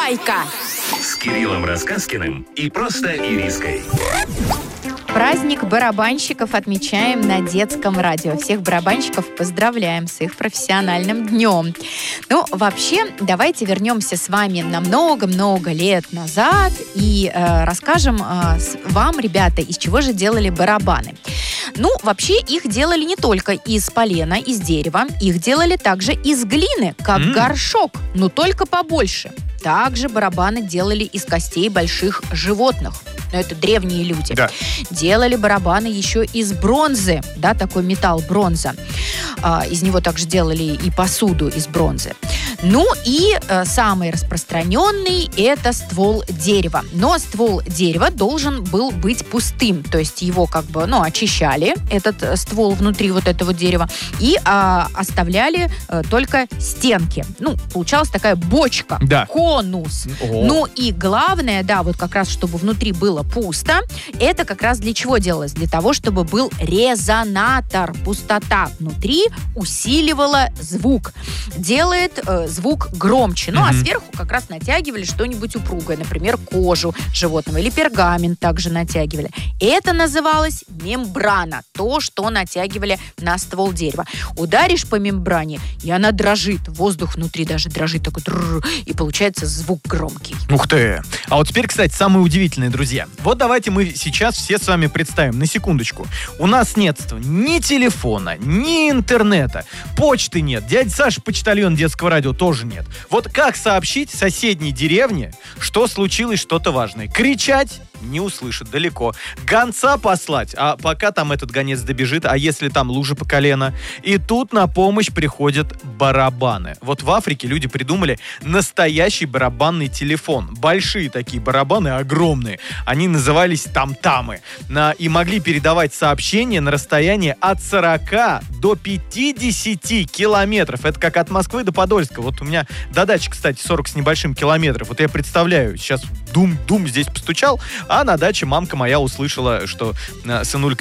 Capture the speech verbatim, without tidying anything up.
«Балалайка» с Кириллом Рассказкиным и просто Ириской. Праздник барабанщиков отмечаем на детском радио. Всех барабанщиков поздравляем с их профессиональным днем. Ну, вообще, давайте вернемся с вами на много-много лет назад и э, расскажем э, с, вам, ребята, из чего же делали барабаны. Ну, вообще, их делали не только из полена, из дерева. Их делали также из глины, как mm. горшок, но только побольше. Также барабаны делали из костей больших животных. Но это древние люди. Да. Делали барабаны еще из бронзы, да, такой металл, бронза. А, из него также делали и посуду из бронзы. Ну и э, самый распространенный – это ствол дерева. Но ствол дерева должен был быть пустым, то есть его как бы, ну, очищали, этот э, ствол внутри вот этого дерева, и э, оставляли э, только стенки. Ну, получалась такая бочка, да. конус. Ого. Ну и главное, да, вот как раз, чтобы внутри было пусто, это как раз для чего делалось? Для того, чтобы был резонатор. Пустота внутри усиливала звук. Делает э, звук громче. Ну, mm-hmm. а сверху как раз натягивали что-нибудь упругое, например, кожу животного или пергамент также натягивали. Это называлось мембрана, то, что натягивали на ствол дерева. Ударишь по мембране, и она дрожит. Воздух внутри даже дрожит, такой, и получается звук громкий. Ух ты! А вот теперь, кстати, самое удивительное, друзья. Вот давайте мы сейчас все с вами представим, на секундочку. У нас нет ни телефона, ни интернета, почты нет, дядя Саша, почтальон детского радио, тоже нет. Вот как сообщить соседней деревне, что случилось что-то важное? Кричать? Не услышит, далеко. Гонца послать, а пока там этот гонец добежит, а если там лужа по колено? И тут на помощь приходят барабаны. Вот в Африке люди придумали настоящий барабанный телефон. Большие такие барабаны, огромные. Они назывались там-тамы. На, и могли передавать сообщения на расстояние от сорока до пятидесяти километров. Это как от Москвы до Подольска. Вот у меня до дачи, кстати, сорок с небольшим километров. Вот я представляю, сейчас дум-дум здесь постучал, а на даче мамка моя услышала, что э, сынулька